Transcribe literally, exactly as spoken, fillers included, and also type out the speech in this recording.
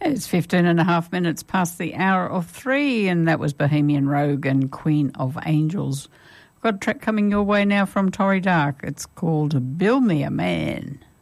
It's fifteen and a half minutes past the hour of three, and that was Bohemian Rogue and Queen of Angels. I've got a track coming your way now from Torry Dark. It's called Build Me a Man.